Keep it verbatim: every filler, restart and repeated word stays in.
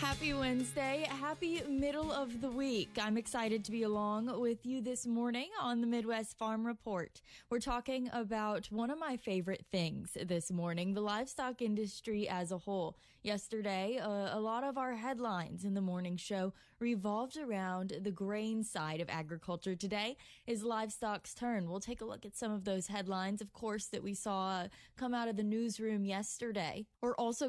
Happy Wednesday. Happy middle of the week. I'm excited to be along with you this morning on the Midwest Farm Report. We're talking about one of my favorite things this morning, the livestock industry as a whole. Yesterday, uh, a lot of our headlines in the morning show revolved around the grain side of agriculture. Today is livestock's turn. We'll take a look at some of those headlines, of course, that we saw come out of the newsroom yesterday. We're also